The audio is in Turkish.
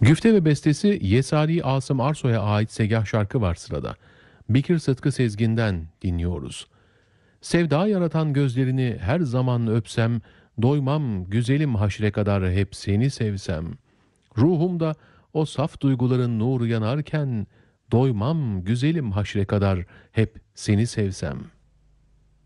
Güfte ve bestesi Yesari Asım Arsoy'a ait Segah şarkı var sırada. Bekir Sıtkı Sezgin'den dinliyoruz. Sevda yaratan gözlerini her zaman öpsem, doymam güzelim haşre kadar hep seni sevsem. Ruhumda o saf duyguların nuru yanarken, doymam güzelim haşre kadar hep seni sevsem.''